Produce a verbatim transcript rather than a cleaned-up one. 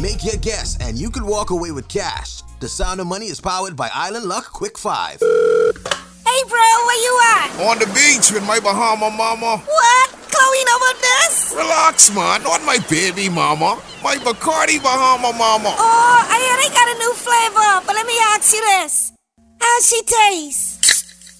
Make your guess and you could walk away with cash. The Sound of Money is powered by Island Luck Quick five. Hey bro, where you at? On the beach with my Bahama mama. What? Chloe know about this? Relax, man. Not my baby mama. My Bacardi Bahama mama. Oh, I hear they got a new flavor, but let me ask you this. How she taste?